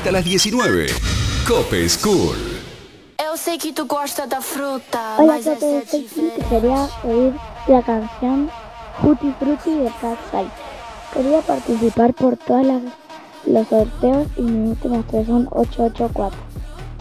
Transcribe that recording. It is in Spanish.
hasta las 19. Cope School. Eu sei que tu gosta da fruta, Hola, mas soy essa é Stacy. diferente. Quería oír la canción Tutti Frutti de Cat Style. Quería participar por todos los sorteos y mi última 3 son 884.